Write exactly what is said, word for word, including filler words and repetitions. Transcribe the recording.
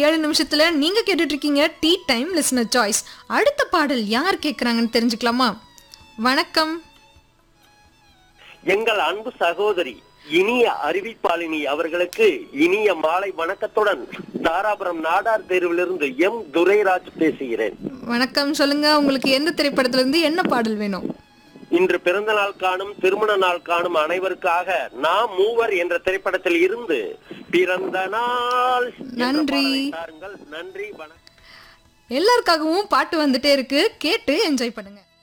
ஏழு நிமிஷத்துல நீங்க கேட்டுட்டு இருக்கீங்க டீ டைம் லிசனர் சாய்ஸ். அடுத்த பாடல் யார் கேக்குறாங்கன்னு தெரிஞ்சுக்கலாமா? வணக்கம். எங்கள் அன்பு சகோதரி இனிய அறிவிப்பாளினி அவர்களுக்கு இனிய மாலை வணக்கத்துடன் தாராபுரம் நாடார் தேர்விலிருந்து எம் துரைராஜ் பேசுகிறேன். வணக்கம், சொல்லுங்க. உங்களுக்கு எந்த திரைப்படத்துல இருந்து என்ன பாடல் வேணும்? இன்று பிறந்த நாள் காணும் திருமண நாள் காணும் அனைவருக்காக நாம் மூவர் என்ற திரைப்படத்தில் இருந்து பிறந்த நாள் நன்றி. நன்றி, வணக்கம். எல்லாருக்காகவும் பாட்டு வந்துட்டே இருக்கு, கேட்டு என்ஜாய் பண்ணுங்க.